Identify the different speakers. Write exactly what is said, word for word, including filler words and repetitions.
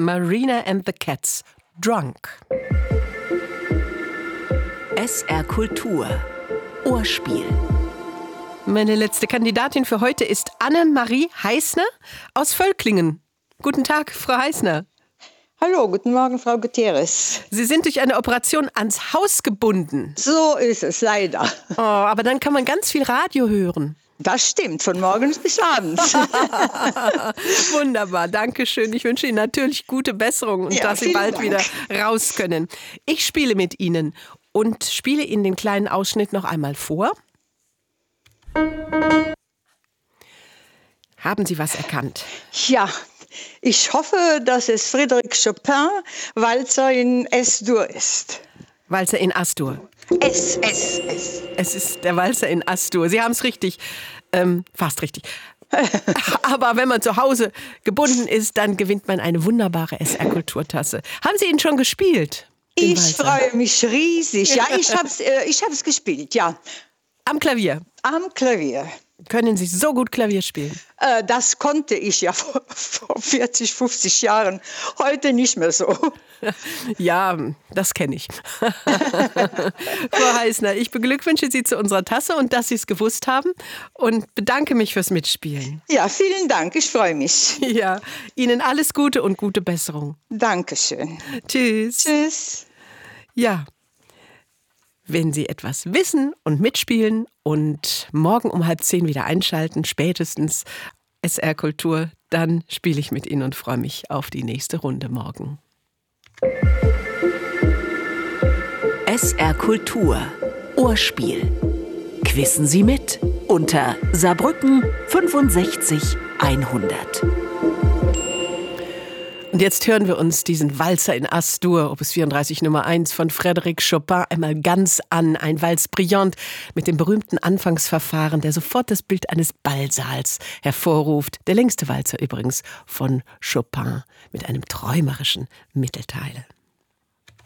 Speaker 1: Marina and the Cats, Drunk.
Speaker 2: S R Kultur. Ohrspiel.
Speaker 1: Meine letzte Kandidatin für heute ist Annemarie Heißner aus Völklingen. Guten Tag, Frau Heißner.
Speaker 3: Hallo, guten Morgen, Frau Gutierrez.
Speaker 1: Sie sind durch eine Operation ans Haus gebunden.
Speaker 3: So ist es, leider.
Speaker 1: Oh, aber dann kann man ganz viel Radio hören.
Speaker 3: Das stimmt, von morgens bis abends.
Speaker 1: Wunderbar, danke schön. Ich wünsche Ihnen natürlich gute Besserung und
Speaker 3: Ja,
Speaker 1: dass Sie
Speaker 3: vielen
Speaker 1: bald
Speaker 3: Dank.
Speaker 1: wieder raus können. Ich spiele mit Ihnen und spiele Ihnen den kleinen Ausschnitt noch einmal vor. Haben Sie was erkannt?
Speaker 3: Ja, ich hoffe, dass es Frédéric Chopin, Walzer in S-Dur ist.
Speaker 1: Walzer in As-Dur.
Speaker 3: S, S, S.
Speaker 1: Es ist der Walzer in As-Dur. Sie haben es richtig, ähm, fast richtig. Aber wenn man zu Hause gebunden ist, dann gewinnt man eine wunderbare S R-Kulturtasse. Haben Sie ihn schon gespielt? den
Speaker 3: Ich
Speaker 1: Walzer?
Speaker 3: freue mich riesig. Ja, ich habe es äh, ich hab's gespielt, ja.
Speaker 1: Am Klavier.
Speaker 3: Am Klavier.
Speaker 1: Können Sie so gut Klavier spielen?
Speaker 3: Äh, das konnte ich ja vor, vor vierzig, fünfzig Jahren. Heute nicht mehr so.
Speaker 1: Ja, das kenne ich. Frau Heißner, ich beglückwünsche Sie zu unserer Tasse und dass Sie es gewusst haben und bedanke mich fürs Mitspielen.
Speaker 3: Ja, vielen Dank. Ich freue mich.
Speaker 1: Ja, Ihnen alles Gute und gute Besserung.
Speaker 3: Dankeschön.
Speaker 1: Tschüss.
Speaker 3: Tschüss.
Speaker 1: Ja, wenn Sie etwas wissen und mitspielen und morgen um halb zehn wieder einschalten, spätestens S R Kultur, dann spiele ich mit Ihnen und freue mich auf die nächste Runde morgen.
Speaker 2: S R Kultur. Ohrspiel. Quissen Sie mit unter Saarbrücken fünfundsechzig hundert.
Speaker 1: Und jetzt hören wir uns diesen Walzer in As-Dur, Opus vierunddreißig Nummer eins von Frédéric Chopin, einmal ganz an. Ein Walz brillant mit dem berühmten Anfangsverfahren, der sofort das Bild eines Ballsaals hervorruft. Der längste Walzer übrigens von Chopin mit einem träumerischen Mittelteil.